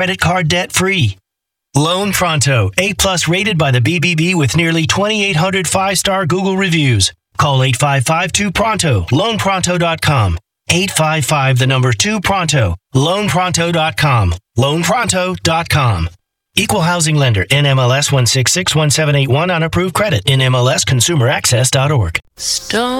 Credit card debt free. Loan Pronto, A+ rated by the BBB with nearly 2,800 5-star Google reviews. Call 855-2-PRONTO, loanpronto.com. 855-2-PRONTO, loanpronto.com. Loanpronto.com. Equal housing lender, NMLS 1661781 on approved credit, NMLSconsumeraccess.org. Stone.